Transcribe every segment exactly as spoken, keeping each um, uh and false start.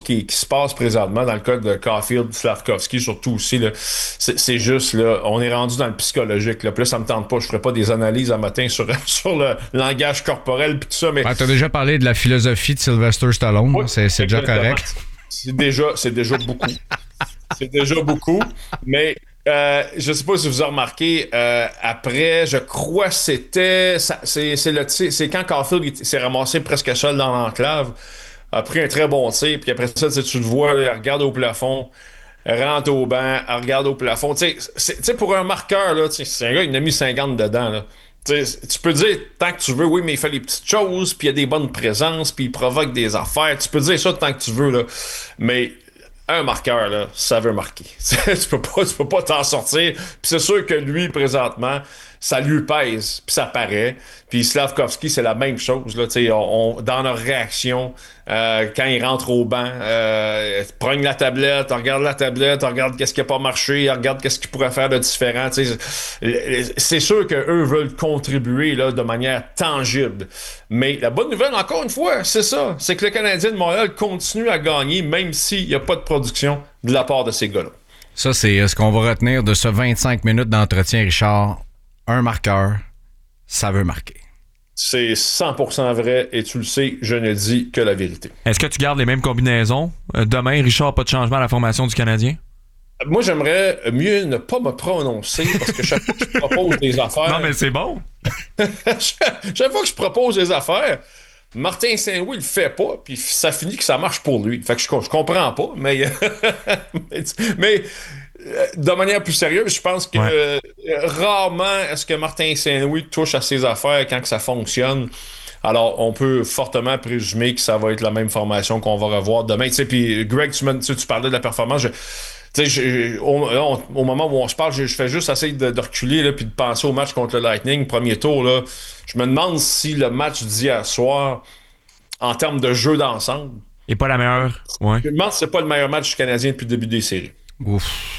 qui, qui se passe présentement dans le cas de Caulfield, Slavkovski, surtout aussi, là, c'est, c'est juste, là, on est rendu dans le psychologique. Là. Puis là, ça me tente pas. Je ferai pas des analyses un matin sur, sur le langage corporel puis tout ça. Mais... Ah, t'as déjà parlé de la philosophie de Sylvester Stallone. Oui, c'est, c'est déjà correct. C'est déjà, c'est déjà beaucoup. C'est déjà beaucoup. Mais... Euh, je sais pas si vous avez remarqué, euh, après, je crois que c'était... Ça, c'est, c'est, le, c'est quand Caulfield il s'est ramassé presque seul dans l'enclave, a pris un très bon tir, puis après ça, tu le vois, là, il regarde au plafond, rentre au banc, regarde au plafond. Tu sais, pour un marqueur, là, c'est un gars, il en a mis cinquante dedans. Là. Tu peux dire tant que tu veux, oui, mais il fait les petites choses, puis il y a des bonnes présences, puis il provoque des affaires. Tu peux dire ça tant que tu veux, là. Mais... un marqueur, là, ça veut marquer. tu peux pas, tu peux pas t'en sortir. Puis c'est sûr que lui, présentement, ça lui pèse, puis ça paraît. Puis Slavkovski, c'est la même chose. Là, on, on, dans leur réaction, euh, quand il rentre au banc, euh, prenne la tablette, on regarde la tablette, on regarde qu'est-ce qui n'a pas marché, on regarde qu'est-ce qu'il pourrait faire de différent. C'est sûr qu'eux veulent contribuer là, de manière tangible. Mais la bonne nouvelle, encore une fois, c'est ça. C'est que le Canadien de Montréal continue à gagner, même s'il n'y a pas de production de la part de ces gars-là. Ça, c'est ce qu'on va retenir de ce vingt-cinq minutes d'entretien, Richard. Un marqueur, ça veut marquer. C'est cent pour cent vrai et tu le sais, je ne dis que la vérité. Est-ce que tu gardes les mêmes combinaisons? Demain, Richard, pas de changement à la formation du Canadien? Moi, j'aimerais mieux ne pas me prononcer parce que chaque fois que je propose des affaires... Non, mais c'est bon! Chaque fois que je propose des affaires, Martin Saint-Louis le fait pas, puis ça finit que ça marche pour lui. Fait que je, je comprends pas, mais... mais... mais de manière plus sérieuse, je pense que ouais. euh, rarement est-ce que Martin Saint-Louis touche à ses affaires quand que ça fonctionne. Alors, on peut fortement présumer que ça va être la même formation qu'on va revoir demain. Tu sais, puis Greg, tu, me, tu, tu parlais de la performance. Je, tu sais, au, on, au moment où on se parle, je, je fais juste essayer de, de reculer là, puis de penser au match contre le Lightning, premier tour. Là. Je me demande si le match d'hier soir, en termes de jeu d'ensemble, et pas la meilleure. Ouais. Je me demande si c'est pas le meilleur match du Canadien depuis le début des séries. Ouf.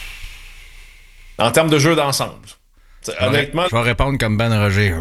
En termes de jeu d'ensemble. Honnêtement. Je vais répondre comme Ben Roger.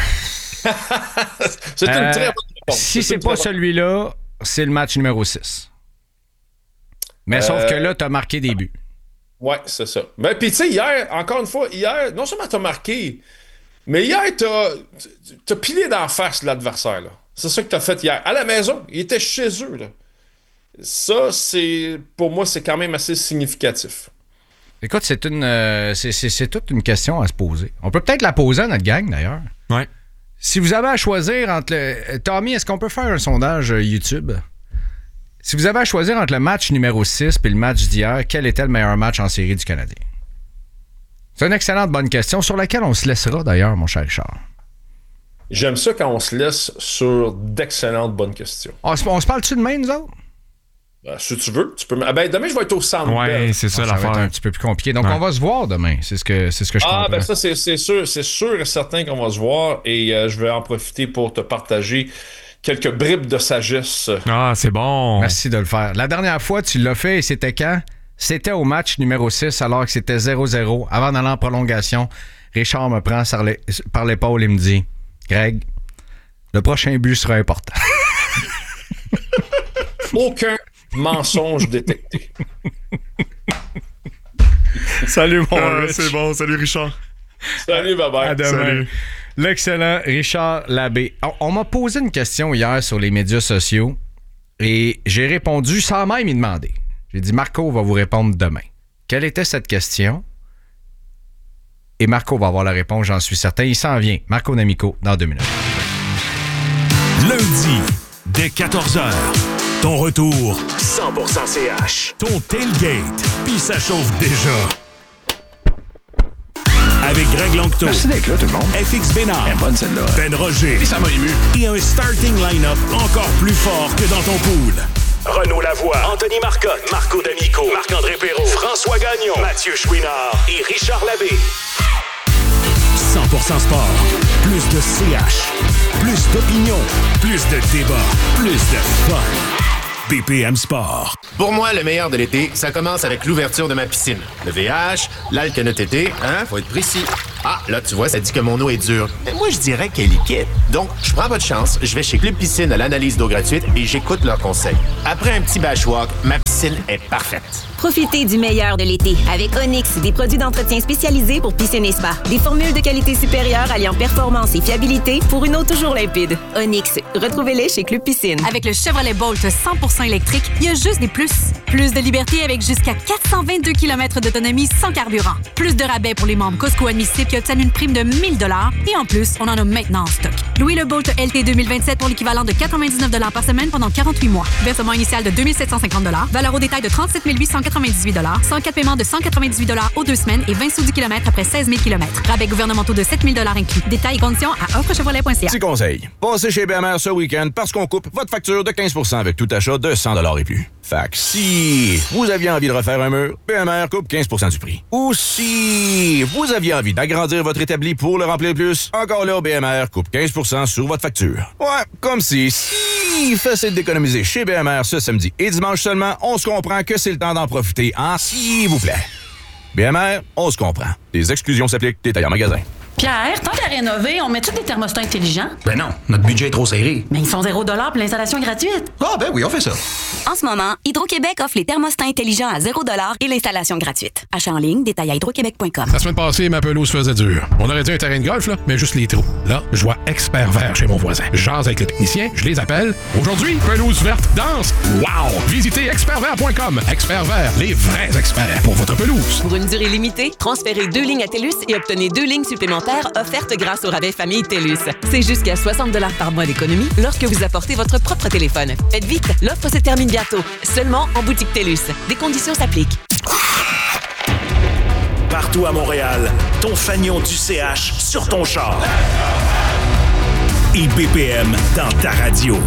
c'est une euh, très bonne réponse. Si c'est, c'est pas bonne... celui-là, c'est le match numéro six. Mais euh... sauf que là, t'as marqué des buts. Ouais, c'est ça. Mais puis tu sais, hier, encore une fois, hier, non seulement t'as marqué, mais hier, t'as, t'as pilé d'en face l'adversaire. Là. C'est ça que t'as fait hier. À la maison, il était chez eux. Là. Ça, c'est pour moi, c'est quand même assez significatif. Écoute, c'est une euh, c'est, c'est, c'est toute une question à se poser. On peut peut-être la poser à notre gang, d'ailleurs. Ouais. Si vous avez à choisir entre le... Tommy, est-ce qu'on peut faire un sondage YouTube? Si vous avez à choisir entre le match numéro six et le match d'hier, quel était le meilleur match en série du Canadien? C'est une excellente bonne question sur laquelle on se laissera, d'ailleurs, mon cher Richard. J'aime ça quand on se laisse sur d'excellentes bonnes questions. On se, on se parle-tu de même, nous autres? Ben, si tu veux, tu peux. Ah ben, demain, je vais être au centre. Ouais, c'est ça, ça l'affaire. va être un petit peu plus compliqué. Donc, ouais. On va se voir demain. C'est ce que, c'est ce que je comprends. Ah, ben, ça, c'est, c'est sûr. C'est sûr et certain qu'on va se voir. Et euh, je vais en profiter pour te partager quelques bribes de sagesse. Ah, c'est bon. Merci de le faire. La dernière fois, tu l'as fait et c'était quand? C'était au match numéro six, alors que c'était zéro zéro. Avant d'aller en prolongation, Richard me prend par l'épaule et me dit « Greg, le prochain but sera important. » Aucun mensonge détecté. Salut mon euh, Rich. C'est bon, salut Richard. Salut, bye bye. À demain. Salut. L'excellent Richard Labbé. On, on m'a posé une question hier sur les médias sociaux et j'ai répondu sans même y demander. J'ai dit Marco va vous répondre demain. Quelle était cette question? Et Marco va avoir la réponse, j'en suis certain. Il s'en vient. Marco D'Amico dans deux minutes. Lundi, dès quatorze heures. Ton retour cent pour cent C H. Ton tailgate, puis ça chauffe déjà. Avec Greg Longto. Merci d'être là, tout le monde. F X Bénard. Elle est bonne celle-là. Ben Roger. Et ça m'a ému. Et un starting line-up encore plus fort que dans ton pool. Renaud Lavoie, Anthony Marcotte, Marco D'Amico, Marc-André Perrault, François Gagnon, Mathieu Chouinard et Richard Labbé. cent pour cent sport. Plus de C H. Plus d'opinion. Plus de débat. Plus de fun. B P M Sport. Pour moi, le meilleur de l'été, ça commence avec l'ouverture de ma piscine. Le V H, l'alcanotété, hein, faut être précis. Ah, là, tu vois, ça dit que mon eau est dure. Mais moi, je dirais qu'elle est liquide. Donc, je prends pas de chance, je vais chez Club Piscine à l'analyse d'eau gratuite et j'écoute leurs conseils. Après un petit bashwalk, ma piscine style est parfaite. Profitez du meilleur de l'été avec Onyx, des produits d'entretien spécialisés pour piscine et spa. Des formules de qualité supérieure alliant performance et fiabilité pour une eau toujours limpide. Onyx, retrouvez-les chez Club Piscine. Avec le Chevrolet Bolt cent pour cent électrique, il y a juste des plus. Plus de liberté avec jusqu'à quatre cent vingt-deux kilomètres d'autonomie sans carburant. Plus de rabais pour les membres Costco admissibles qui obtiennent une prime de mille dollars. Et en plus, on en a maintenant en stock. Louez le Bolt L T deux mille vingt-sept pour l'équivalent de quatre-vingt-dix-neuf dollars par semaine pendant quarante-huit mois. Versement initial de deux mille sept cent cinquante dollars. Valeur au détail de trente-sept mille huit cent quatre-vingt-dix-huit dollars. cent quatre paiements de cent quatre-vingt-dix-huit dollars aux deux semaines et vingt sous du kilomètre après seize mille kilomètres. Rabais gouvernementaux de sept mille dollars inclus. Détails et conditions à offre chevrolet point c a. Petit conseil. Passez chez B M R ce week-end parce qu'on coupe votre facture de quinze pour cent avec tout achat de cent dollars et plus. Fait que si vous aviez envie de refaire un mur, B M R coupe quinze pour cent du prix. Ou si vous aviez envie d'agrandir votre établi pour le remplir plus, encore là, B M R coupe quinze pour cent sur votre facture. Ouais, comme si, si facile d'économiser chez B M R ce samedi et dimanche seulement, on se comprend que c'est le temps d'en profiter, hein, s'il vous plaît. B M R, on se comprend. Les exclusions s'appliquent, détail en magasin. Pierre, tant qu'à rénover, on met-tu des thermostats intelligents? Ben non, notre budget est trop serré. Mais ils sont zéro dollar pour l'installation gratuite. Ah ben oui, on fait ça. En ce moment, Hydro-Québec offre les thermostats intelligents à zéro dollar et l'installation gratuite. Achat en ligne, détail à hydroquébec point com. La semaine passée, ma pelouse faisait dur. On aurait dit un terrain de golf, là, mais juste les trous. Là, je vois Expert Vert chez mon voisin. J'ase avec le technicien, je les appelle. Aujourd'hui, pelouse verte dense. Wow! Visitez expert vert point com. Expert Vert, les vrais experts pour votre pelouse. Pour une durée limitée, transférez deux lignes à TELUS et obtenez deux lignes supplémentaires offertes grâce au rabais famille TELUS. C'est jusqu'à soixante dollars par mois d'économie lorsque vous apportez votre propre téléphone. Faites vite, l'offre se termine bientôt. Seulement en boutique TELUS. Des conditions s'appliquent. Partout à Montréal, ton fanion du C H sur ton char. I B P M dans ta radio.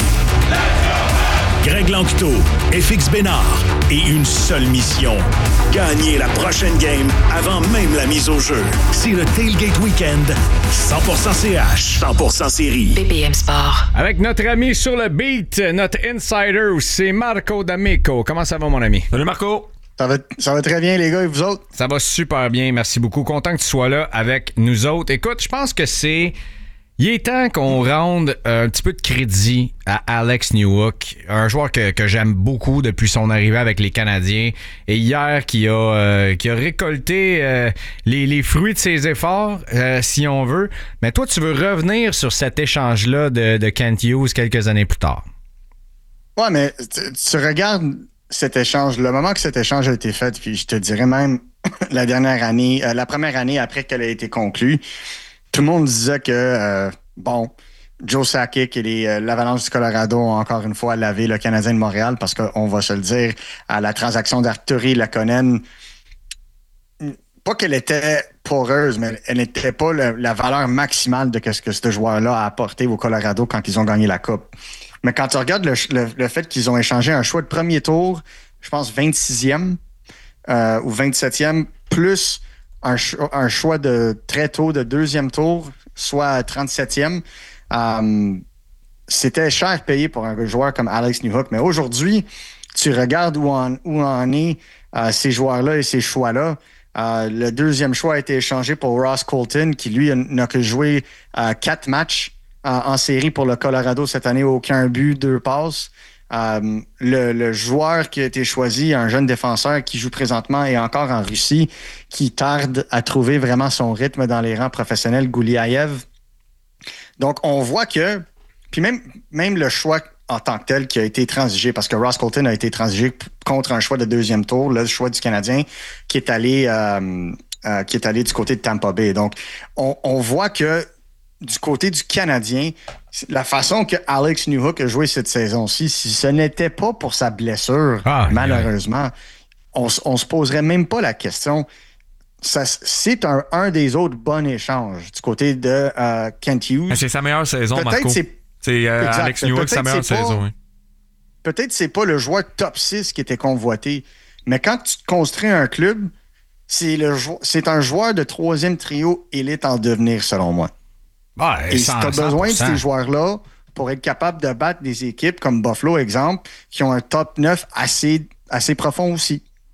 Greg Lanctot, F X Bénard et une seule mission. Gagner la prochaine game avant même la mise au jeu. C'est le Tailgate Weekend. cent pour cent C H, cent pour cent série. B P M Sport. Avec notre ami sur le beat, notre insider, c'est Marco D'Amico. Comment ça va, mon ami? Salut, Marco. Ça va, ça va très bien, les gars, et vous autres? Ça va super bien, merci beaucoup. Content que tu sois là avec nous autres. Écoute, je pense que c'est... Il est temps qu'on rende un petit peu de crédit à Alex Newhook, un joueur que, que j'aime beaucoup depuis son arrivée avec les Canadiens. Et hier, qui a, euh, qui a récolté euh, les, les fruits de ses efforts, euh, si on veut. Mais toi, tu veux revenir sur cet échange-là de, de Kent Hughes quelques années plus tard. Ouais, mais tu, tu regardes cet échange, le moment que cet échange a été fait, puis je te dirais même la dernière année, euh, la première année après qu'elle a été conclue, tout le monde disait que, euh, bon, Joe Sakic et les, euh, l'Avalanche du Colorado ont encore une fois lavé le Canadien de Montréal parce qu'on va se le dire, à la transaction d'Arturi Lakonen, pas qu'elle était poreuse, mais elle n'était pas le, la valeur maximale de ce que ce joueur-là a apporté au Colorado quand ils ont gagné la Coupe. Mais quand tu regardes le, le, le fait qu'ils ont échangé un choix de premier tour, je pense vingt-sixième euh, ou vingt-septième, plus Un, cho- un choix de très tôt de deuxième tour, soit trente-septième. Um, c'était cher payé pour un joueur comme Alex Newhook. Mais aujourd'hui, tu regardes où en, où en est uh, ces joueurs-là et ces choix-là. Uh, le deuxième choix a été échangé pour Ross Colton, qui lui n'a que joué uh, quatre matchs uh, en série pour le Colorado cette année, aucun but, deux passes. Um, le, le joueur qui a été choisi, un jeune défenseur qui joue présentement et encore en Russie, qui tarde à trouver vraiment son rythme dans les rangs professionnels, Gouliaev. Donc, on voit que, puis même, même le choix en tant que tel qui a été transigé, parce que Ross Colton a été transigé contre un choix de deuxième tour, le choix du Canadien, qui est allé, euh, euh, qui est allé du côté de Tampa Bay. Donc, on, on voit que du côté du Canadien, la façon que Alex Newhook a joué cette saison-ci, si ce n'était pas pour sa blessure, ah, malheureusement, yeah. on, on se poserait même pas la question. Ça, c'est un, un des autres bons échanges du côté de euh, Kent Hughes. C'est sa meilleure saison, peut-être Marco. C'est, c'est euh, Alex Newhook, sa meilleure saison. Oui. Peut-être que c'est pas le joueur top six qui était convoité, mais quand tu te construis un club, c'est, le, c'est un joueur de troisième trio élite en devenir, selon moi. Ah, et si tu as besoin de ces joueurs-là pour être capable de battre des équipes comme Buffalo, exemple, qui ont un top neuf assez, assez profond aussi.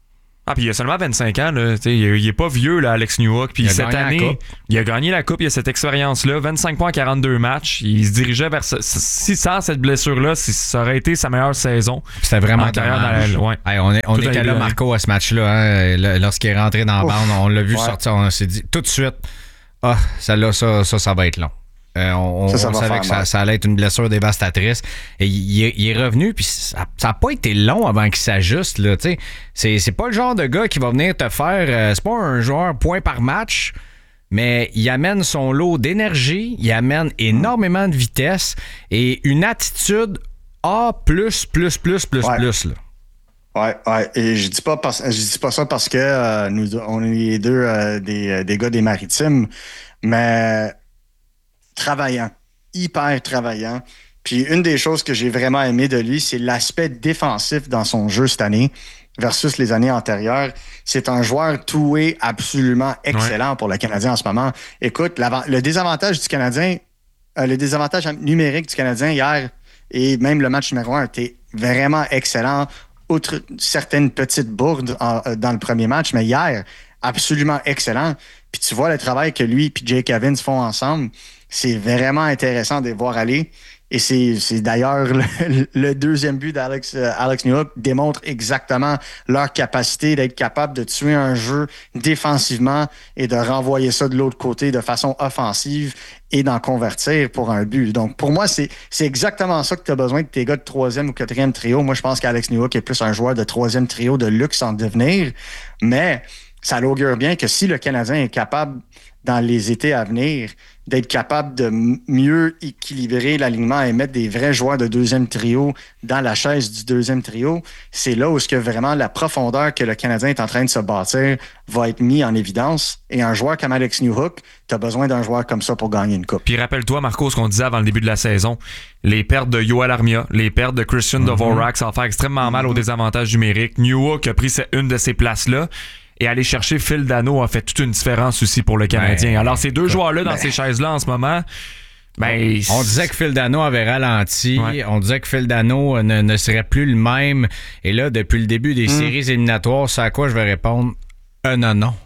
Ah, puis il a seulement vingt-cinq ans, là. Il, il est pas vieux, là, Alex Newhook. Puis cette année, il a gagné la Coupe, il a cette expérience-là. vingt-cinq points en quarante-deux matchs. Il se dirigeait vers... Ce, si sans cette blessure-là, si ça aurait été sa meilleure saison. C'était vraiment carrière dans la, ouais. hey, On, est, on était là, Marco, à ce match-là. Hein, lorsqu'il est rentré dans la bande, on l'a vu ouais. sortir. On s'est dit tout de suite, ah, celle-là, ça, ça, ça va être long. Euh, on ça, ça on savait que ça, ça allait être une blessure dévastatrice. Et il, il, il est revenu, puis ça n'a pas été long avant qu'il s'ajuste. Là, c'est, c'est pas le genre de gars qui va venir te faire... Euh, c'est pas un joueur point par match, mais il amène son lot d'énergie, il amène énormément de vitesse et une attitude A plus, plus, plus, plus, ouais. plus. Là. Ouais, ouais. Et je dis pas parce, je dis pas ça parce que euh, nous, on est les deux euh, des, des gars des Maritimes, mais... travaillant, hyper travaillant. Puis une des choses que j'ai vraiment aimé de lui, c'est l'aspect défensif dans son jeu cette année versus les années antérieures. C'est un joueur two-way absolument excellent ouais. pour le Canadien en ce moment. Écoute, le désavantage du Canadien, euh, le désavantage numérique du Canadien hier et même le match numéro un était vraiment excellent, outre certaines petites bourdes en, dans le premier match, mais hier, absolument excellent. Puis tu vois le travail que lui et Jake Evans font ensemble. C'est vraiment intéressant de les voir aller. Et c'est, c'est d'ailleurs le, le deuxième but d'Alex euh, Alex Newhook démontre exactement leur capacité d'être capable de tuer un jeu défensivement et de renvoyer ça de l'autre côté de façon offensive et d'en convertir pour un but. Donc, pour moi, c'est, c'est exactement ça que tu as besoin de tes gars de troisième ou quatrième trio. Moi, je pense qu'Alex Newhook est plus un joueur de troisième trio de luxe en devenir. Mais ça l'augure bien que si le Canadien est capable, dans les étés à venir, d'être capable de mieux équilibrer l'alignement et mettre des vrais joueurs de deuxième trio dans la chaise du deuxième trio, c'est là où ce que vraiment la profondeur que le Canadien est en train de se bâtir va être mis en évidence. Et un joueur comme Alex Newhook, tu as besoin d'un joueur comme ça pour gagner une coupe. Puis rappelle-toi, Marco, ce qu'on disait avant le début de la saison, les pertes de Yoel Armia, les pertes de Christian mm-hmm. Dvorak, ça va faire extrêmement mal mm-hmm. au désavantage numérique. Newhook a pris une de ces places-là. Et aller chercher Phil Dano a fait toute une différence aussi pour le Canadien. Ben, Alors, ces deux joueurs-là dans ben, ces chaises-là en ce moment, ben, on disait que Phil Dano avait ralenti. Ouais. On disait que Phil Dano ne, ne serait plus le même. Et là, depuis le début des mm. séries éliminatoires, c'est à quoi je vais répondre un non, non.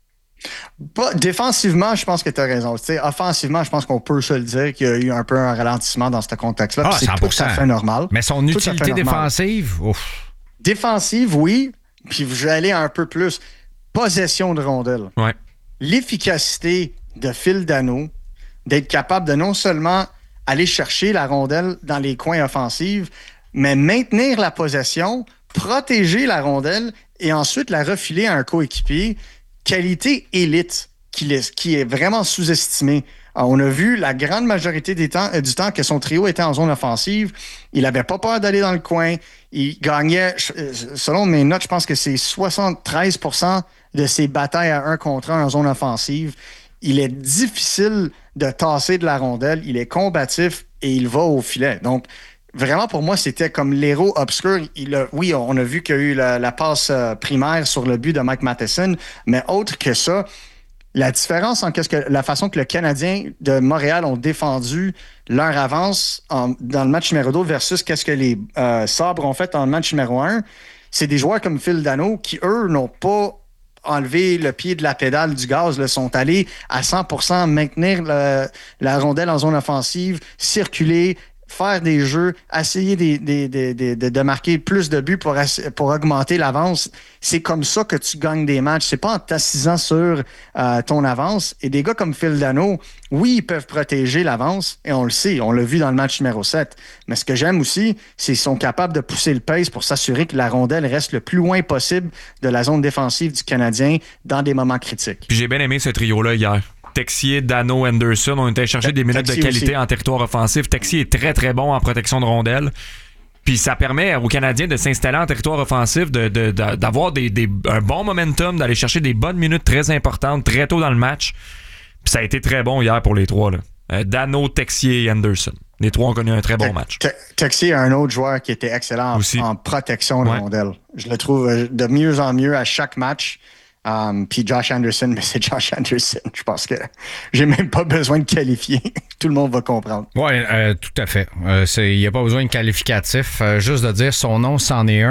Pas, défensivement, je pense que tu as raison. T'sais, offensivement, je pense qu'on peut se le dire qu'il y a eu un peu un ralentissement dans ce contexte-là. Ah, c'est cent pour cent. Tout à fait normal. Mais son tout utilité défensive, ouf. Défensive, oui. Puis je vais aller un peu plus. Possession de rondelle. Ouais. L'efficacité de Phil Dano d'être capable de non seulement aller chercher la rondelle dans les coins offensifs, mais maintenir la possession, protéger la rondelle et ensuite la refiler à un coéquipier. Qualité élite qui, laisse, qui est vraiment sous-estimée. Alors, on a vu la grande majorité des temps, euh, du temps que son trio était en zone offensive. Il n'avait pas peur d'aller dans le coin. Il gagnait, selon mes notes, je pense que c'est soixante-treize pour cent de ses batailles à un contre un en zone offensive. Il est difficile de tasser de la rondelle. Il est combatif et il va au filet. Donc, vraiment, pour moi, c'était comme l'héros obscur. Il a, oui, on a vu qu'il y a eu la, la passe euh, primaire sur le but de Mike Matheson, mais autre que ça, la différence en qu'est-ce que la façon que le Canadien de Montréal ont défendu leur avance en, dans le match numéro deux versus qu'est-ce que les euh, Sabres ont fait en match numéro un, c'est des joueurs comme Phil Dano qui, eux, n'ont pas enlevé le pied de la pédale du gaz, là, sont allés à cent pour cent maintenir le, la rondelle en zone offensive, circuler, faire des jeux, essayer des, des, des, des, de, de marquer plus de buts pour, pour augmenter l'avance. C'est comme ça que tu gagnes des matchs. C'est pas en t'assisant sur euh, ton avance. Et des gars comme Phil Dano, oui, ils peuvent protéger l'avance, et on le sait, on l'a vu dans le match numéro sept. Mais ce que j'aime aussi, c'est qu'ils sont capables de pousser le pace pour s'assurer que la rondelle reste le plus loin possible de la zone défensive du Canadien dans des moments critiques. Puis j'ai bien aimé ce trio-là hier. Texier, Dano, Anderson, on était chercher des minutes Texier de qualité aussi en territoire offensif. Texier est très, très bon en protection de rondelles. Puis ça permet aux Canadiens de s'installer en territoire offensif, de, de, de, d'avoir des, des, un bon momentum, d'aller chercher des bonnes minutes très importantes très tôt dans le match. Puis ça a été très bon hier pour les trois, là. Euh, Dano, Texier et Anderson. Les trois ont connu un très bon te- match. Te- Texier est un autre joueur qui était excellent en, en protection de ouais. rondelles. Je le trouve de mieux en mieux à chaque match. Um, puis Josh Anderson, mais c'est Josh Anderson. Je pense que j'ai même pas besoin de qualifier. Tout le monde va comprendre. Oui, euh, tout à fait. Il euh, n'y a pas besoin de qualificatif. Euh, juste de dire son nom, c'en est un.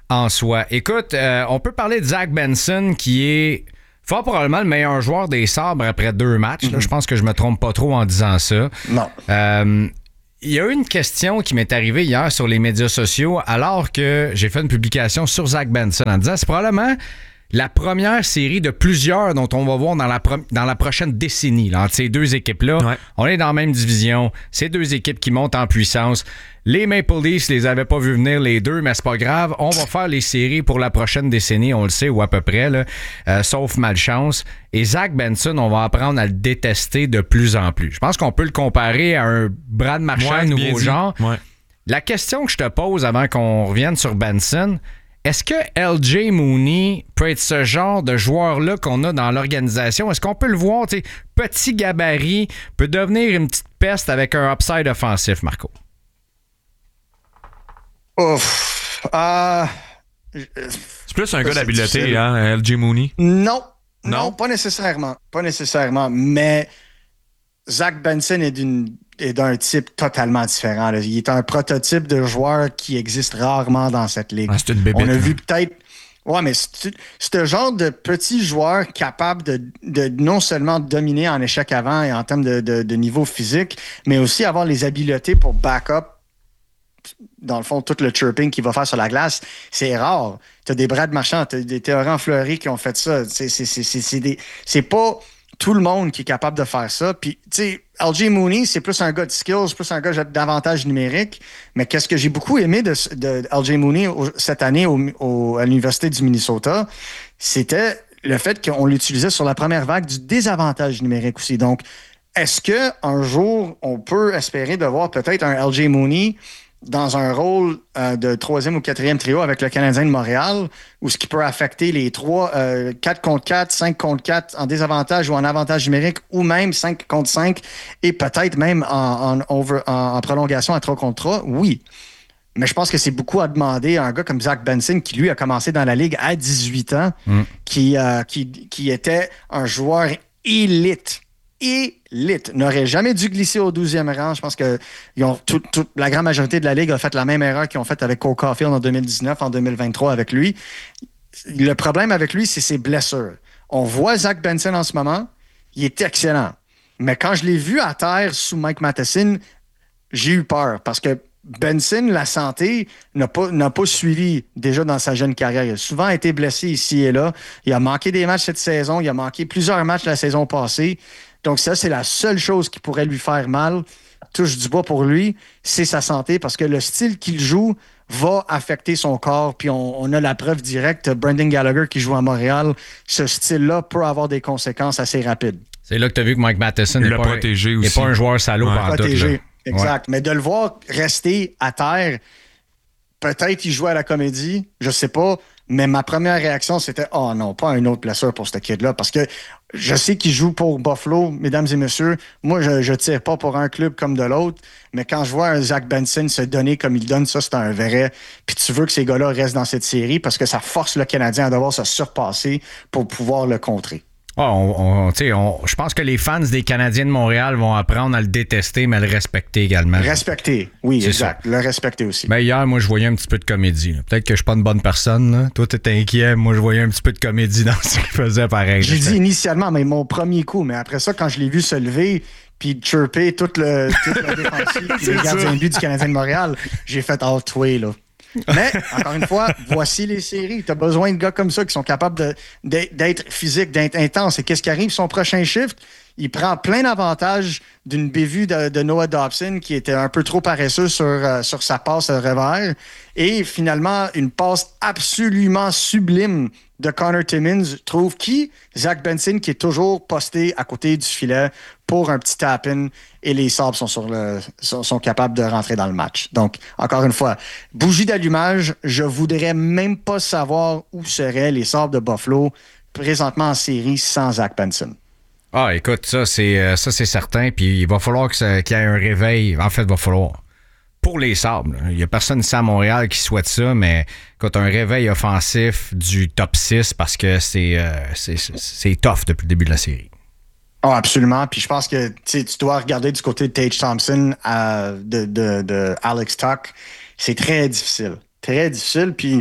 en soi. Écoute, euh, on peut parler de Zach Benson qui est fort probablement le meilleur joueur des Sabres après deux matchs. Mm-hmm. Là, je pense que je me trompe pas trop en disant ça. Non. Euh, il y a eu une question qui m'est arrivée hier sur les médias sociaux alors que j'ai fait une publication sur Zach Benson en disant c'est probablement la première série de plusieurs dont on va voir dans la, pro- dans la prochaine décennie, là, entre ces deux équipes-là. Ouais. On est dans la même division. Ces deux équipes qui montent en puissance. Les Maple Leafs, les avaient pas vu venir les deux, mais c'est pas grave. On va faire les séries pour la prochaine décennie, on le sait, ou à peu près, là, euh, sauf malchance. Et Zach Benson, on va apprendre à le détester de plus en plus. Je pense qu'on peut le comparer à un Brad Marchand, ouais, nouveau genre. Ouais. La question que je te pose avant qu'on revienne sur Benson... Est-ce que L J Mooney peut être ce genre de joueur-là qu'on a dans l'organisation? Est-ce qu'on peut le voir, tu sais, petit gabarit, peut devenir une petite peste avec un upside offensif, Marco? Ouf. Euh, C'est plus un gars d'habileté, hein, L J Mooney? Non. non. Non, pas nécessairement. Pas nécessairement. Mais Zach Benson est d'une... est d'un type totalement différent. Là. Il est un prototype de joueur qui existe rarement dans cette ligue. Ah, c'est une bébête. On a vu peut-être... Ouais, mais c'est, c'est un genre de petit joueur capable de, de non seulement dominer en échec avant et en termes de, de, de niveau physique, mais aussi avoir les habiletés pour back-up, dans le fond, tout le chirping qu'il va faire sur la glace. C'est rare. Tu as des Brad Marchand, tu as des Théorant Fleury qui ont fait ça. C'est, c'est, c'est, c'est, c'est, des, c'est pas... tout le monde qui est capable de faire ça. Puis, tu sais, L J Mooney, c'est plus un gars de skills, plus un gars d'avantage numérique. Mais qu'est-ce que j'ai beaucoup aimé de, de L J Mooney au, cette année au, au, à l'Université du Minnesota, c'était le fait qu'on l'utilisait sur la première vague du désavantage numérique aussi. Donc, est-ce qu'un jour, on peut espérer de voir peut-être un L J Mooney dans un rôle euh, de troisième ou quatrième trio avec le Canadien de Montréal, où ce qui peut affecter les trois, euh, quatre contre quatre, cinq contre quatre en désavantage ou en avantage numérique, ou même cinq contre cinq, et peut-être même en, en, over, en, en prolongation à trois contre trois, oui. Mais je pense que c'est beaucoup à demander à un gars comme Zach Benson, qui lui a commencé dans la Ligue à dix-huit ans, mm. qui, euh, qui, qui était un joueur élite. Élite. N'aurait jamais dû glisser au douzième rang. Je pense que ils ont tout, tout, la grande majorité de la Ligue a fait la même erreur qu'ils ont faite avec Cole Caulfield en deux mille dix-neuf, en deux mille vingt-trois avec lui. Le problème avec lui, c'est ses blessures. On voit Zach Benson en ce moment. Il est excellent. Mais quand je l'ai vu à terre sous Mike Matheson, j'ai eu peur parce que Benson, la santé, n'a pas, n'a pas suivi déjà dans sa jeune carrière. Il a souvent été blessé ici et là. Il a manqué des matchs cette saison. Il a manqué plusieurs matchs la saison passée. Donc ça, c'est la seule chose qui pourrait lui faire mal. Touche du bois pour lui, c'est sa santé parce que le style qu'il joue va affecter son corps. Puis on, on a la preuve directe. Brendan Gallagher qui joue à Montréal, ce style-là peut avoir des conséquences assez rapides. C'est là que tu as vu que Mike Matheson n'est pas, protégé un, aussi. n'est pas un joueur salaud. Ouais. Protégé, tout, exact. Ouais. Mais de le voir rester à terre, peut-être qu'il joue à la comédie, je sais pas. Mais ma première réaction, c'était « Oh non, pas un autre blessure pour ce kid-là. » Parce que je sais qu'il joue pour Buffalo, mesdames et messieurs. Moi, je ne tire pas pour un club comme de l'autre. Mais quand je vois un Zach Benson se donner comme il donne, ça, c'est un vrai. Puis tu veux que ces gars-là restent dans cette série parce que ça force le Canadien à devoir se surpasser pour pouvoir le contrer. Oh, on, on, on, je pense que les fans des Canadiens de Montréal vont apprendre à le détester, mais à le respecter également. Respecter, oui, c'est exact. Ça. Le respecter aussi. Ben hier, moi, je voyais un petit peu de comédie. Là. Peut-être que je suis pas une bonne personne. Là. Toi, t'étais inquiet. Moi, je voyais un petit peu de comédie dans ce qu'il faisait pareil. J'ai dit initialement, mais mon premier coup. Mais après ça, quand je l'ai vu se lever puis chirper tout le, tout le défensif puis le gardien de but du Canadien de Montréal, j'ai fait « Oh, toi, là ». Mais, encore une fois, voici les séries. Tu as besoin de gars comme ça qui sont capables de, d'être physiques, d'être intenses. Et qu'est-ce qui arrive? Son prochain shift, il prend plein d'avantages d'une bévue de, de Noah Dobson qui était un peu trop paresseux sur, euh, sur sa passe revers. Et finalement, une passe absolument sublime de Connor Timmins trouve qui? Zach Benson, qui est toujours posté à côté du filet pour un petit tap-in. Et les Sabres sont, sur le, sont, sont capables de rentrer dans le match. Donc, encore une fois, bougie d'allumage, je voudrais même pas savoir où seraient les Sabres de Buffalo présentement en série sans Zach Benson. Ah, écoute, ça, c'est, ça, c'est certain. Puis il va falloir que ça, qu'il y ait un réveil. En fait, il va falloir. Pour les Sabres, il n'y a personne ici à Montréal qui souhaite ça, mais quand un réveil offensif du top six, parce que c'est, euh, c'est, c'est tough depuis le début de la série. Oh, absolument. Puis je pense que tu dois regarder du côté de Tage Thompson, euh, de, de, de Alex Tuch. C'est très difficile. Très difficile. Puis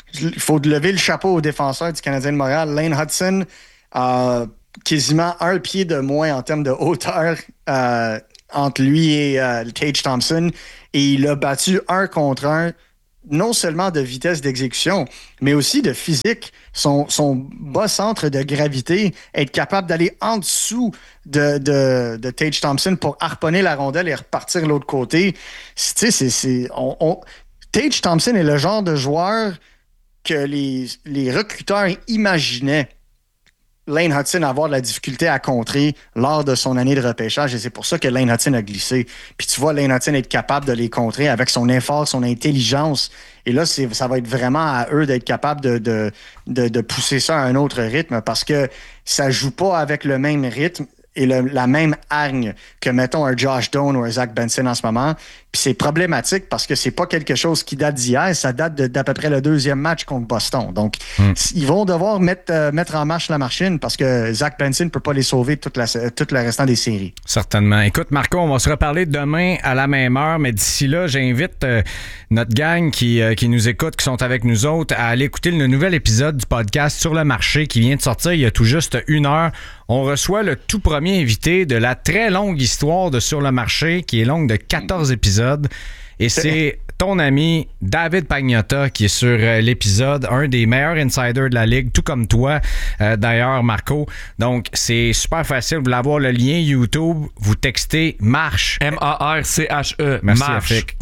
il faut lever le chapeau aux défenseurs du Canadien de Montréal. Lane Hudson a quasiment un pied de moins en termes de hauteur euh, entre lui et euh, Tage Thompson. Et il a battu un contre un, non seulement de vitesse d'exécution, mais aussi de physique. Son, son bas centre de gravité, être capable d'aller en dessous de, de, de Tage Thompson pour harponner la rondelle et repartir de l'autre côté. Tu sais, c'est... c'est on, on... Tage Thompson est le genre de joueur que les, les recruteurs imaginaient Lane Hudson avoir de la difficulté à contrer lors de son année de repêchage, et c'est pour ça que Lane Hudson a glissé. Puis tu vois Lane Hudson être capable de les contrer avec son effort, son intelligence. Et là, c'est, ça va être vraiment à eux d'être capables de, de, de, de pousser ça à un autre rythme, parce que ça joue pas avec le même rythme et le, la même hargne que, mettons, un Josh Doan ou un Zach Benson en ce moment. Puis c'est problématique parce que c'est pas quelque chose qui date d'hier, ça date de, d'à peu près le deuxième match contre Boston. Donc, mm. ils vont devoir mettre, euh, mettre en marche la machine parce que Zach Benson ne peut pas les sauver toute la, tout le restant des séries. Certainement. Écoute, Marco, on va se reparler demain à la même heure, mais d'ici là, j'invite euh, notre gang qui, euh, qui nous écoute, qui sont avec nous autres, à aller écouter le nouvel épisode du podcast Sur le marché qui vient de sortir il y a tout juste une heure. On reçoit le tout premier invité de la très longue histoire de Sur le marché, qui est longue de quatorze épisodes. Et c'est ton ami David Pagnotta qui est sur l'épisode, un des meilleurs insiders de la Ligue, tout comme toi, euh, d'ailleurs, Marco. Donc, c'est super facile. Vous voulez avoir le lien YouTube, vous textez MARCHE. M A R C H E. Merci, Marche. Afik.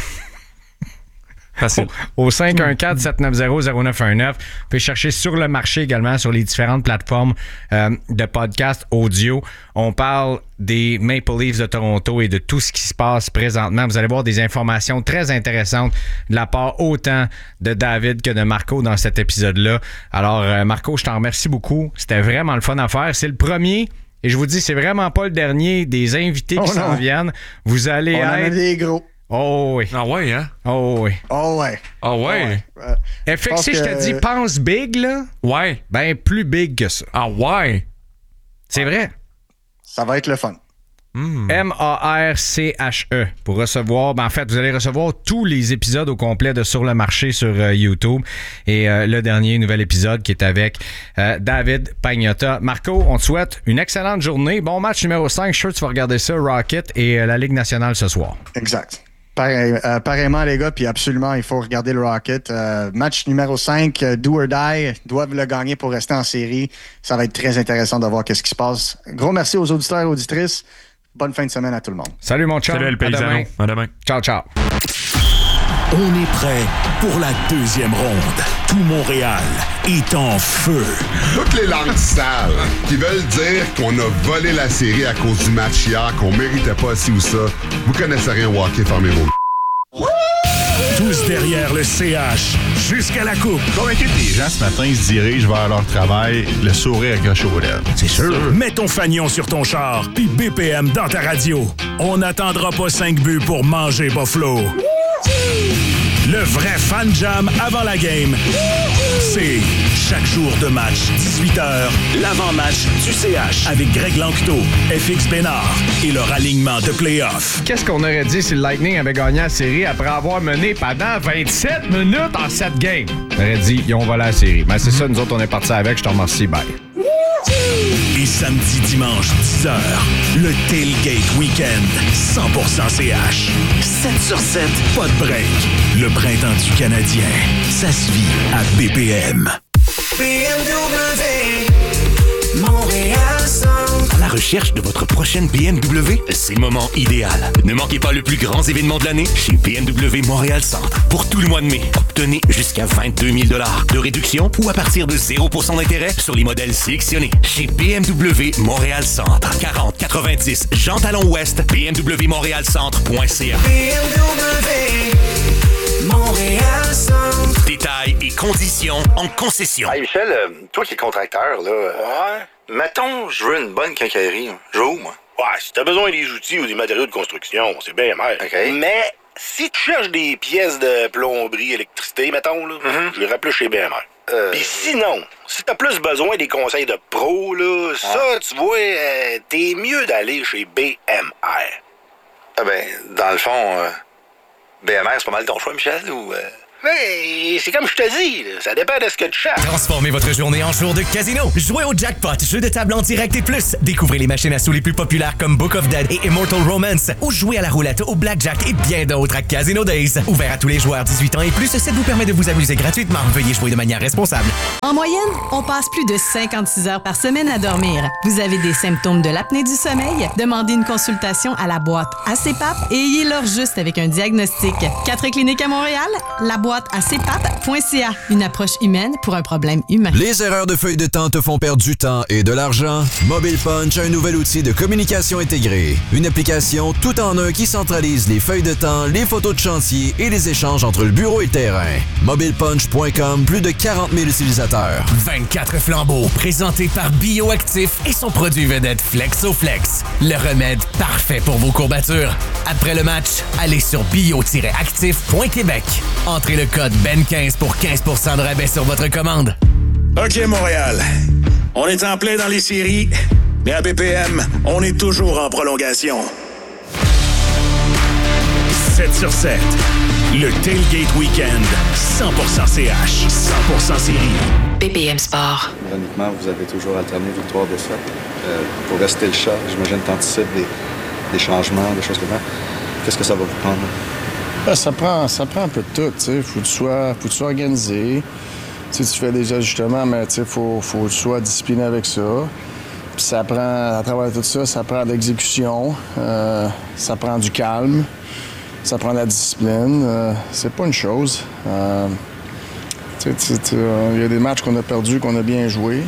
Facile. Au, au cinq un quatre, sept neuf zéro, zéro neuf un neuf. Vous pouvez chercher Sur le marché également sur les différentes plateformes euh, de podcast audio. On parle des Maple Leafs de Toronto et de tout ce qui se passe présentement. Vous allez voir des informations très intéressantes de la part autant de David que de Marco dans cet épisode-là. Alors, euh, Marco, je t'en remercie beaucoup. C'était vraiment le fun à faire. C'est le premier. Et je vous dis, c'est vraiment pas le dernier des invités qui oh s'en viennent. Vous allez On être... en a des gros. Oh oui. Ah ouais, hein? Oh oui. Oh ouais. Ah ouais. ouais. Fait que si je te dis pense big, là, ouais. Ben plus big que ça. Ah ouais. C'est vrai. Ça va être le fun. Mm. M A R C H E pour recevoir, ben en fait, vous allez recevoir tous les épisodes au complet de Sur le marché sur euh, YouTube et euh, le dernier nouvel épisode qui est avec euh, David Pagnotta. Marco, on te souhaite une excellente journée. Bon match numéro cinq. Je suis sûr que tu vas regarder ça, Rocket et euh, la Ligue nationale ce soir. Exact. Pareil, euh, pareillement, les gars, puis absolument, il faut regarder le Rocket. Euh, match numéro cinq, euh, do or die, doivent le gagner pour rester en série. Ça va être très intéressant de voir qu'est-ce qui se passe. Gros merci aux auditeurs et auditrices. Bonne fin de semaine à tout le monde. Salut mon chum. Salut le paysano. À demain. Ciao, ciao. On est prêt pour la deuxième ronde. Tout Montréal est en feu. Toutes les langues sales qui veulent dire qu'on a volé la série à cause du match hier, qu'on méritait pas ci ou ça. Vous connaissez rien au hockey, fermez vos... Tous derrière le C H, jusqu'à la coupe. Convaincu que les gens ce matin se dirigent vers leur travail, le sourire accroché aux lèvres. C'est sûr. Mets ton fanion sur ton char, puis B P M dans ta radio. On n'attendra pas cinq buts pour manger Buffalo. Le vrai fan jam avant la game, c'est chaque jour de match, dix-huit heures, l'avant-match du C H avec Greg Lanctot, F X Bénard et leur alignement de play-off. Qu'est-ce qu'on aurait dit si le Lightning avait gagné la série après avoir mené pendant vingt-sept minutes en sept games? On aurait dit, ils ont volé la série. Mais c'est ça, nous autres, on est partis avec. Je te remercie. Bye. Et samedi, dimanche, dix heures, le Tailgate Weekend, cent pour cent C H. sept sur sept, pas de break. Le printemps du Canadien, ça se vit à B P M. B M W, Montréal Centre. À la recherche de votre prochaine B M W? C'est le moment idéal. Ne manquez pas le plus grand événement de l'année chez B M W Montréal Centre. Pour tout le mois de mai, obtenez jusqu'à vingt-deux mille dollars de réduction ou à partir de zéro pour cent d'intérêt sur les modèles sélectionnés. Chez B M W Montréal Centre. quarante quatre-vingt-dix Jean Talon Ouest, B M W Montréal Centre point C A. B M W, Montréal Centre. Détails et conditions en concession. Hey Michel, euh, toi qui es contracteur, là. Euh, Ouais. Mettons, je veux une bonne quincaillerie. Je veux où, moi? Ouais, si t'as besoin des outils ou des matériaux de construction, c'est bien mer. OK. Mais si tu cherches des pièces de plomberie, électricité, mettons, là, Mm-hmm. je les rappelle chez B M R. Euh... Puis sinon, si t'as plus besoin des conseils de pro, là, ça, Ah. tu vois, euh, t'es mieux d'aller chez B M R. Ah ben, dans le fond, euh, B M R, c'est pas mal ton choix, Michel, ou... Euh... Hey, c'est comme je te dis, là, ça dépend de ce que tu cherches. Transformez votre journée en jour de casino. Jouez au Jackpot, jeu de table en direct et plus. Découvrez les machines à sous les plus populaires comme Book of Dead et Immortal Romance. Ou jouez à la roulette, au blackjack et bien d'autres à Casino Days. Ouvert à tous les joueurs dix-huit ans et plus, ça vous permet de vous amuser gratuitement. Veuillez jouer de manière responsable. En moyenne, on passe plus de cinquante-six heures par semaine à dormir. Vous avez des symptômes de l'apnée du sommeil? Demandez une consultation à la boîte A C P A P et ayez-leur juste avec un diagnostic. Quatre cliniques à Montréal, la boîte A C P A P point C A. Une approche humaine pour un problème humain. Les erreurs de feuille de temps te font perdre du temps et de l'argent? Mobile Punch a un nouvel outil de communication intégrée. Une application tout en un qui centralise les feuilles de temps, les photos de chantier et les échanges entre le bureau et le terrain. mobile punch point com, plus de quarante mille utilisateurs. vingt-quatre flambeaux, présentés par Bioactif et son produit vedette FlexoFlex. Le remède parfait pour vos courbatures. Après le match, allez sur bio tiret actif point québec. Entrez le code B E N quinze pour quinze pour cent de rabais sur votre commande. OK, Montréal. On est en plein dans les séries, mais à B P M, on est toujours en prolongation. sept sur sept. Le Tailgate Weekend. cent pour cent C H. cent pour cent série. B P M Sport. Ironiquement, vous avez toujours alterné victoire-défaite. Euh, pour rester le chat, j'imagine que tu anticipes des, des changements, des choses comme ça. Qu'est-ce que ça va vous prendre? Ben, ça, prend, ça prend un peu de tout. Il faut que tu sois, faut que tu sois organisé. T'sais, tu fais des ajustements, mais il faut, faut que tu sois discipliné avec ça. Puis ça prend, à travers tout ça, ça prend de l'exécution, euh, ça prend du calme, ça prend de la discipline. Euh, c'est pas une chose. Euh, il y a des matchs qu'on a perdus, qu'on a bien joués.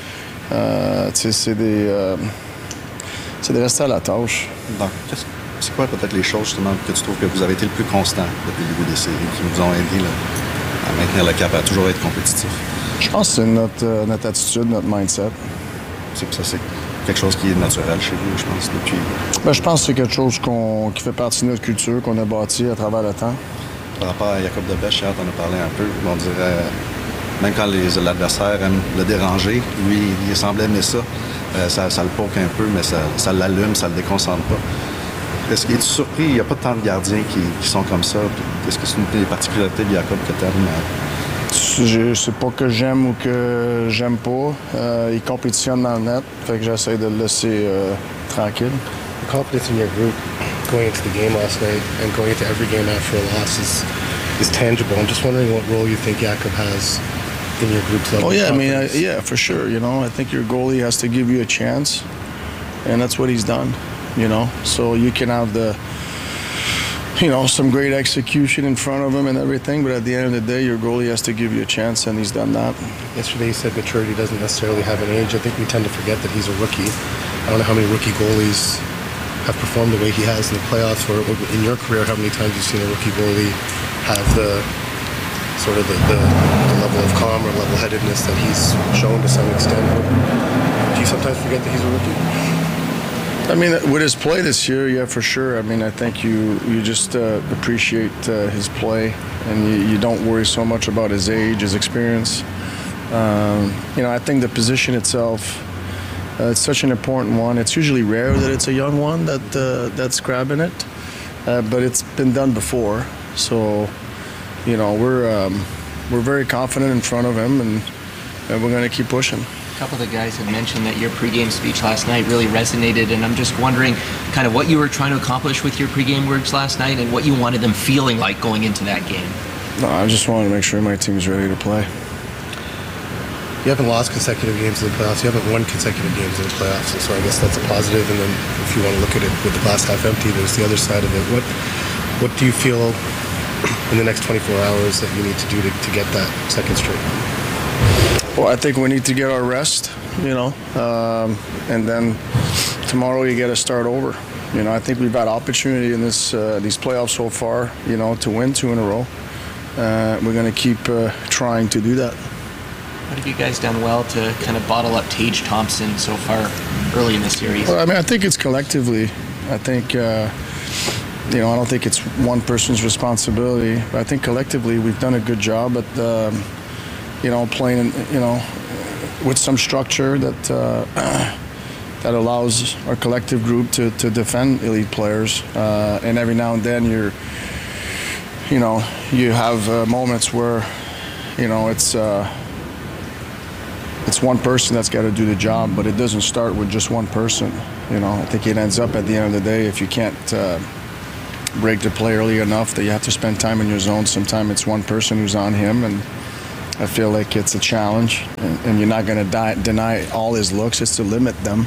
Euh, c'est des... Euh, c'est de rester à la tâche. Bon, c'est quoi peut-être les choses justement que tu trouves que vous avez été le plus constant depuis le début des séries, qui vous ont aidé là, à maintenir le cap, à toujours être compétitif? Je pense que c'est notre, euh, notre attitude, notre mindset. C'est ça, c'est quelque chose qui est naturel chez vous, je pense, depuis... Ben, je pense que c'est quelque chose qu'on, qui fait partie de notre culture, qu'on a bâti à travers le temps. Par rapport à Jacob Debèche, hier, t'en as parlé un peu, on dirait, même quand les, l'adversaire aime le déranger, lui, il semblait aimer ça. Euh, ça, ça le poke un peu, mais ça, ça l'allume, ça le déconcentre pas. Est-ce qu'il est surpris? Il n'y a pas tant de gardiens qui, qui sont comme ça. Est-ce que c'est une des particularités de Jacob que tu aimes? C'est pas que j'aime ou que j'aime pas. Euh, il compétitionne dans le net, fait que j'essaie de le laisser euh, tranquille. The confidence in your group going into the game last night and going into every game after a loss is, is tangible. I'm just wondering what role you think Jacob has in your group's level. Oh yeah, I mean, uh, yeah, for sure. You know, I think your goalie has to give you a chance, and that's what he's done. You know, so you can have the, you know, some great execution in front of him and everything, but at the end of the day, your goalie has to give you a chance, and he's done that. Yesterday you said maturity doesn't necessarily have an age. I think we tend to forget that he's a rookie. I don't know how many rookie goalies have performed the way he has in the playoffs, or in your career, how many times you've seen a rookie goalie have the sort of the, the, the level of calm or level-headedness that he's shown to some extent. Do you sometimes forget that he's a rookie? I mean, with his play this year, yeah, for sure. I mean, I think you you just uh, appreciate uh, his play, and you, you don't worry so much about his age, his experience. Um, you know, I think the position itself, uh, it's such an important one. It's usually rare that it's a young one that uh, that's grabbing it, uh, but it's been done before. So, you know, we're um, we're very confident in front of him, and, and we're going to keep pushing. A couple of the guys had mentioned that your pregame speech last night really resonated, and I'm just wondering kind of what you were trying to accomplish with your pregame words last night and what you wanted them feeling like going into that game. No, I just wanted to make sure my team's ready to play. You haven't lost consecutive games in the playoffs. You haven't won consecutive games in the playoffs, and so I guess that's a positive. And then if you want to look at it with the glass half empty, there's the other side of it. What what do you feel in the next twenty-four hours that you need to do to, to get that second straight? Well, I think we need to get our rest, you know, um, and then tomorrow you got to start over. You know, I think we've had opportunity in this uh, these playoffs so far, you know, to win two in a row. Uh, we're going to keep uh, trying to do that. What have you guys done well to kind of bottle up Tage Thompson so far early in the series? Well, I mean, I think it's collectively. I think, uh, you know, I don't think it's one person's responsibility, but I think collectively we've done a good job at, um, you know, playing, you know, with some structure that uh, that allows our collective group to, to defend elite players. Uh, and every now and then you're you know, you have uh, moments where, you know, it's uh, it's one person that's got to do the job, but it doesn't start with just one person. You know, I think it ends up at the end of the day if you can't uh, break the play early enough that you have to spend time in your zone. Sometimes it's one person who's on him, and I feel like it's a challenge, and, and you're not going to deny all his looks. It's to limit them.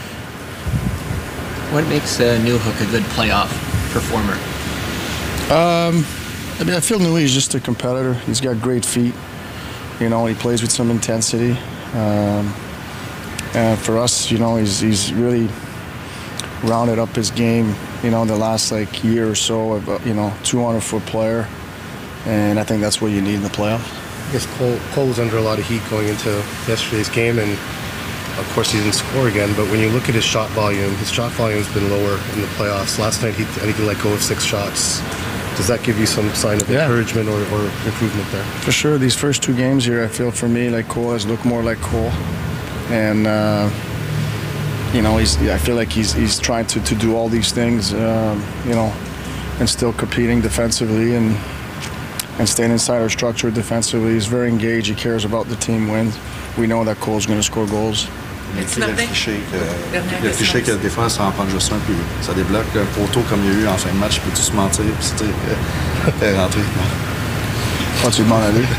What makes uh, Newhook a good playoff performer? Um, I mean, I feel Newey's just a competitor. He's got great feet. You know, he plays with some intensity. Um, and for us, you know, he's he's really rounded up his game, you know, in the last, like, year or so of, uh, you know, two hundred foot player. And I think that's what you need in the playoff. I guess Cole, Cole was under a lot of heat going into yesterday's game, and of course he didn't score again, but when you look at his shot volume, his shot volume's been lower in the playoffs. Last night, he, I think he let go of six shots. Does that give you some sign of yeah. encouragement or, or improvement there? For sure. These first two games here, I feel for me like Cole has looked more like Cole. And, uh, you know, he's, I feel like he's he's trying to, to do all these things, um, you know, and still competing defensively and and staying inside our structure defensively. He's very engaged. He cares about the team wins. We know that Cole's going to score goals. Il y a le cliché que, le cliché que des fois, ça en prend juste un, puis ça débloque un poteau comme il y a eu en fin de match. Peux-tu se mentir, puis tu sais, faire rentrer? Quand tu demandes à lui.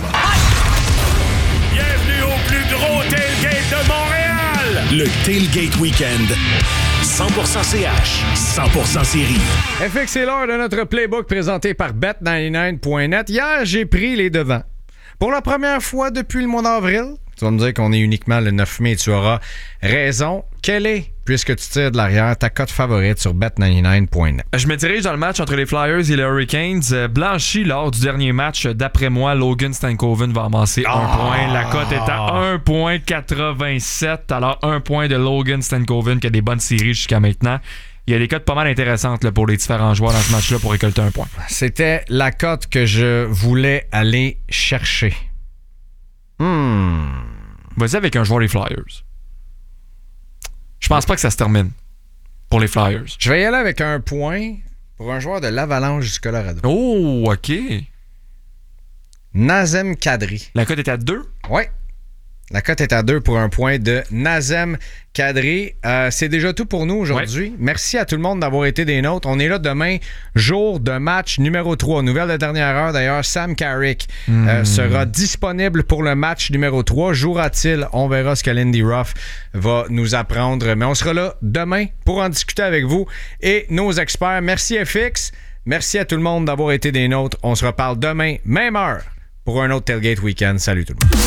Bienvenue au plus gros tailgate de Montréal! Le Tailgate Weekend. cent pour cent C H, cent pour cent série. F X, c'est l'heure de notre playbook présenté par bet ninety-nine point net. Hier, j'ai pris les devants. Pour la première fois depuis le mois d'avril, tu vas me dire qu'on est uniquement le neuf mai et tu auras raison. Quelle est, puisque tu tires de l'arrière, ta cote favorite sur bet ninety-nine point net? Je me dirige dans le match entre les Flyers et les Hurricanes. Blanchi lors du dernier match, d'après moi, Logan Stankoven va amasser ah! un point. La cote est à un virgule quatre-vingt-sept. Alors, un point de Logan Stankoven qui a des bonnes séries jusqu'à maintenant. Il y a des cotes pas mal intéressantes là, pour les différents joueurs dans ce match-là pour récolter un point. C'était la cote que je voulais aller chercher. Hmm. Vas-y avec un joueur des Flyers. Je pense pas que ça se termine pour les Flyers. Je vais y aller avec un point pour un joueur de l'Avalanche du Colorado. Oh, OK. Nazem Kadri. La cote est à deux? Oui. La cote est à deux pour un point de Nazem Kadri. Euh, c'est déjà tout pour nous aujourd'hui. Ouais. Merci à tout le monde d'avoir été des nôtres. On est là demain, jour de match numéro trois. Nouvelle de dernière heure, d'ailleurs, Sam Carrick mmh. euh, sera disponible pour le match numéro trois. Jouera-t-il? On verra ce que Lindy Ruff va nous apprendre. Mais on sera là demain pour en discuter avec vous et nos experts. Merci F X. Merci à tout le monde d'avoir été des nôtres. On se reparle demain, même heure, pour un autre Tailgate Weekend. Salut tout le monde.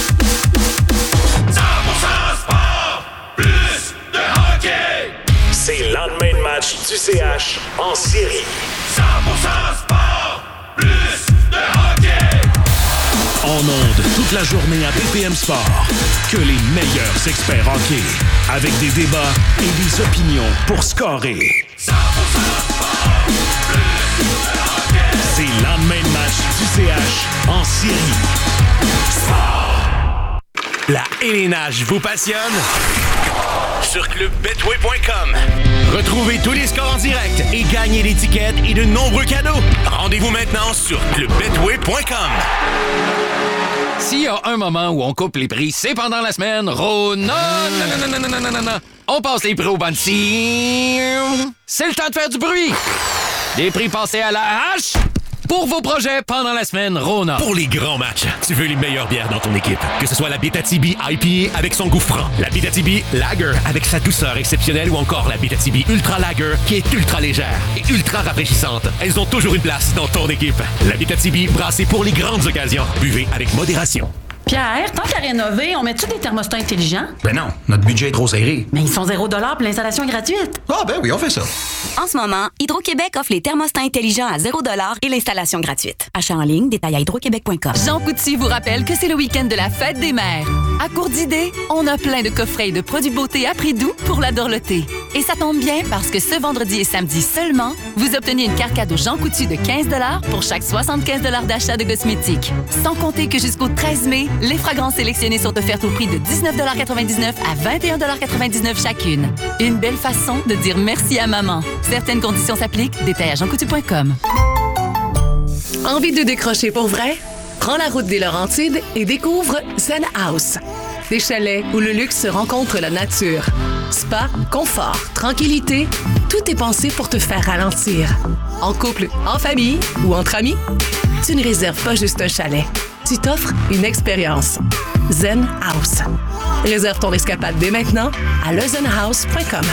C'est le lendemain de match du C H en série. cent pour cent sport, plus de hockey. En ondes toute la journée à B P M Sport. Que les meilleurs experts hockey. Avec des débats et des opinions pour scorer. cent pour cent sport, plus de hockey. C'est le lendemain de match du C H en série. Sport. La hélénage vous passionne? Sur club betway point com. Retrouvez tous les scores en direct et gagnez des tickets et de nombreux cadeaux. Rendez-vous maintenant sur club betway point com. S'il y a un moment où on coupe les prix, c'est pendant la semaine. Ro... Non, non, non, non, non, non, non, non, non. On passe les prix au ban. C'est le temps de faire du bruit. Des prix passés à la hache pour vos projets pendant la semaine Rona. Pour les grands matchs, tu veux les meilleures bières dans ton équipe. Que ce soit la Abitibi I P A avec son goût franc, la Abitibi Lager avec sa douceur exceptionnelle ou encore la Abitibi Ultra Lager qui est ultra légère et ultra rafraîchissante. Elles ont toujours une place dans ton équipe. La Abitibi brassée pour les grandes occasions. Buvez avec modération. Pierre, tant qu'à rénover, on met-tu des thermostats intelligents? Ben non, notre budget est trop serré. Mais ils sont zéro dollar pour l'installation gratuite. Ah ben oui, on fait ça. En ce moment, Hydro-Québec offre les thermostats intelligents à zéro dollar et l'installation gratuite. Achat en ligne, détail à hydroquébec point com. Jean Coutu vous rappelle que c'est le week-end de la fête des mères. À court d'idées, on a plein de coffrets et de produits beauté à prix doux pour la dorloter. Et ça tombe bien parce que ce vendredi et samedi seulement, vous obtenez une carte cadeau Jean Coutu de quinze dollars pour chaque soixante-quinze dollars d'achat de cosmétiques. Sans compter que jusqu'au treize mai, les fragrances sélectionnées sont offertes au prix de dix-neuf quatre-vingt-dix-neuf à vingt et un quatre-vingt-dix-neuf chacune. Une belle façon de dire merci à maman. Certaines conditions s'appliquent. Détail à jean coutu point com. Envie de décrocher pour vrai? Prends la route des Laurentides et découvre Zen House. Des chalets où le luxe se rencontre la nature. Spa, confort, tranquillité, tout est pensé pour te faire ralentir. En couple, en famille ou entre amis, tu ne réserves pas juste un chalet. Tu t'offres une expérience. Zen House. Réserve ton escapade dès maintenant à le zen house point com.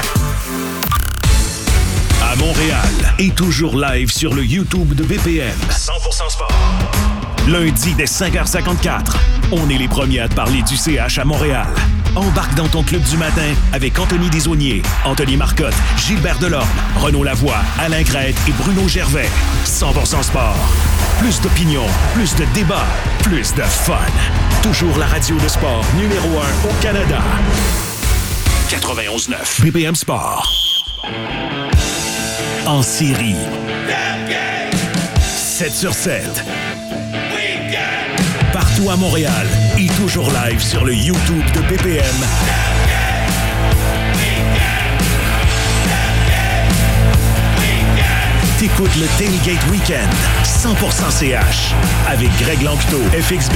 À Montréal et toujours live sur le YouTube de B P M. cent pour cent sport. Lundi dès cinq heures cinquante-quatre, on est les premiers à te parler du C H à Montréal. Embarque dans ton club du matin avec Anthony Desaulniers, Anthony Marcotte, Gilbert Delorme, Renaud Lavoie, Alain Crête et Bruno Gervais. cent pour cent sport. Plus d'opinion, plus de débats, plus de fun. Toujours la radio de sport numéro un au Canada. quatre-vingt-onze neuf B P M Sport. En série. sept sur sept. Partout à Montréal et toujours live sur le YouTube de B P M. T'écoutes le Tailgate Weekend, cent pour cent C H, avec Greg Lanctot, F X B